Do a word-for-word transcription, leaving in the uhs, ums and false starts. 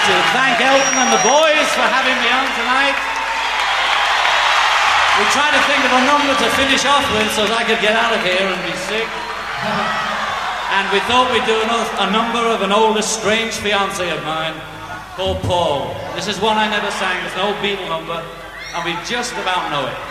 to thank Elton and the boys for having me on tonight. We tried to think of a number to finish off with so that I could get out of here and be sick. And we thought we'd do another, a number of an old estranged fiancé of mine called Paul. This is one I never sang. It's an old Beatle number, and we just about know it.